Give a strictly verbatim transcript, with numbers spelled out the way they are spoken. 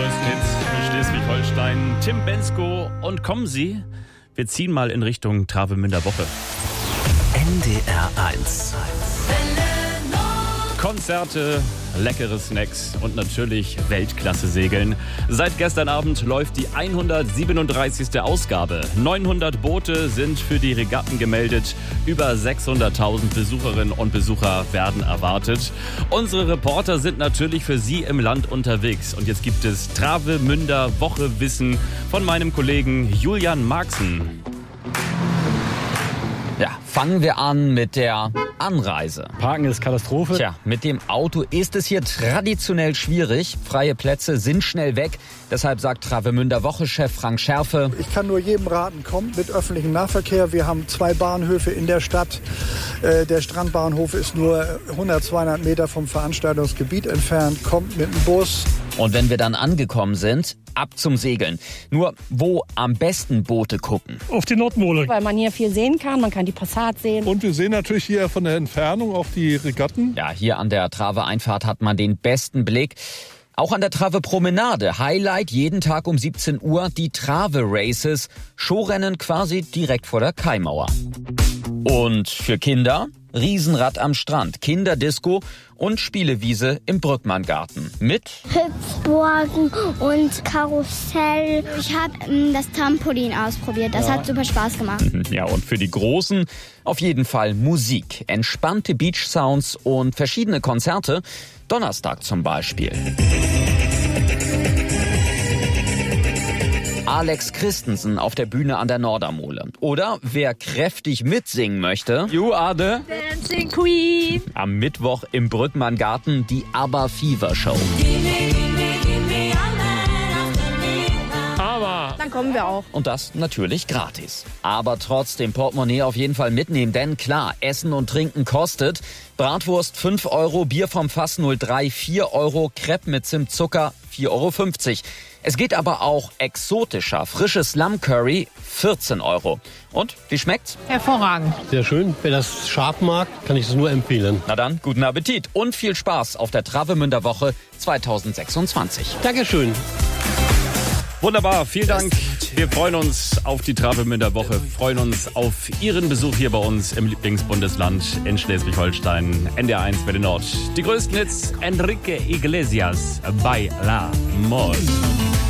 größten Hits für Schleswig-Holstein, Tim Bendzko. Und kommen Sie, wir ziehen mal in Richtung Travemünder Woche. N D R eins. Konzerte, leckere Snacks und natürlich Weltklasse segeln. Seit gestern Abend läuft die hundertsiebenunddreißigste Ausgabe. neunhundert Boote sind für die Regatten gemeldet. Über sechshunderttausend Besucherinnen und Besucher werden erwartet. Unsere Reporter sind natürlich für Sie im Land unterwegs. Und jetzt gibt es Travemünder Woche Wissen von meinem Kollegen Julian Marxen. Ja, fangen wir an mit der Anreise. Parken ist Katastrophe. Tja, mit dem Auto ist es hier traditionell schwierig. Freie Plätze sind schnell weg. Deshalb sagt Travemünder Woche-Chef Frank Scherfe: Ich kann nur jedem raten, kommt mit öffentlichem Nahverkehr. Wir haben zwei Bahnhöfe in der Stadt. Äh, der Strandbahnhof ist nur hundert, zweihundert Meter vom Veranstaltungsgebiet entfernt. Kommt mit dem Bus. Und wenn wir dann angekommen sind, ab zum Segeln. Nur, wo am besten Boote gucken? Auf die Nordmole. Weil man hier viel sehen kann, man kann die Passat sehen. Und wir sehen natürlich hier von der Entfernung auch die Regatten. Ja, hier an der Trave-Einfahrt hat man den besten Blick. Auch an der Trave-Promenade. Highlight jeden Tag um siebzehn Uhr die Trave-Races. Showrennen quasi direkt vor der Kaimauer. Und für Kinder? Riesenrad am Strand, Kinderdisco und Spielewiese im Brückmanngarten. Mit Hüpfburgen und Karussell. Ich habe ähm, das Trampolin ausprobiert. Das ja. hat super Spaß gemacht. Ja, und für die Großen auf jeden Fall Musik. Entspannte Beach-Sounds und verschiedene Konzerte. Donnerstag zum Beispiel. Alex Christensen auf der Bühne an der Nordermole. Oder wer kräftig mitsingen möchte, You are the Dancing Queen. Am Mittwoch im Brückmanngarten die ABBA Fever Show. Aber dann kommen wir auch. Und das natürlich gratis. Aber trotzdem Portemonnaie auf jeden Fall mitnehmen, denn klar, Essen und Trinken kostet. Bratwurst fünf Euro, Bier vom Fass null drei vier Euro, Crepe mit Zimtzucker vier Euro fünfzig. Es geht aber auch exotischer, frisches Lammcurry vierzehn Euro. Und wie schmeckt's? Hervorragend. Sehr schön. Wer das scharf mag, kann ich es nur empfehlen. Na dann, guten Appetit und viel Spaß auf der Travemünder Woche zweitausendsechsundzwanzig. Dankeschön. Wunderbar, vielen Dank. Wir freuen uns auf die Travemünder Woche, freuen uns auf Ihren Besuch hier bei uns im Lieblingsbundesland in Schleswig-Holstein, N D R eins Welle Nord. Die größten Hits, Enrique Iglesias, Bailamos.